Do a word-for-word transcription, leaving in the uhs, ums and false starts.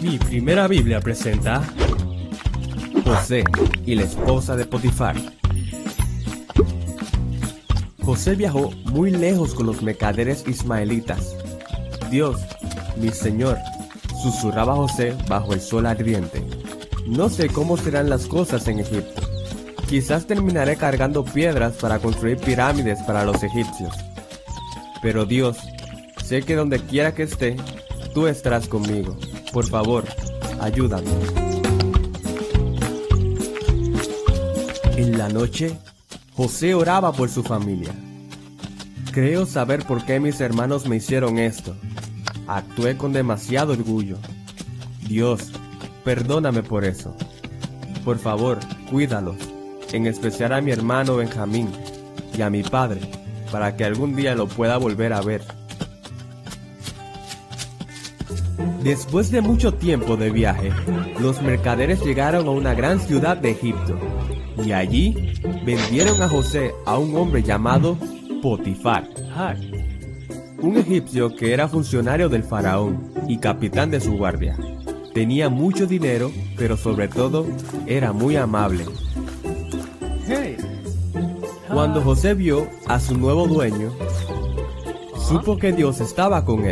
Mi primera Biblia presenta José y la esposa de Potifar. José viajó muy lejos con los mercaderes ismaelitas. Dios, mi Señor, susurraba José bajo el sol ardiente. No sé cómo serán las cosas en Egipto. Quizás terminaré cargando piedras para construir pirámides para los egipcios. Pero Dios, sé que donde quiera que esté, tú estarás conmigo. Por favor, ayúdame. En la noche, José oraba por su familia. Creo saber por qué mis hermanos me hicieron esto. Actué con demasiado orgullo. Dios, perdóname por eso. Por favor, cuídalos, en especial a mi hermano Benjamín y a mi padre, para que algún día lo pueda volver a ver. Después de mucho tiempo de viaje, los mercaderes llegaron a una gran ciudad de Egipto, y allí vendieron a José a un hombre llamado Potifar, un egipcio que era funcionario del faraón y capitán de su guardia. Tenía mucho dinero, pero sobre todo era muy amable. Cuando José vio a su nuevo dueño, supo que Dios estaba con él.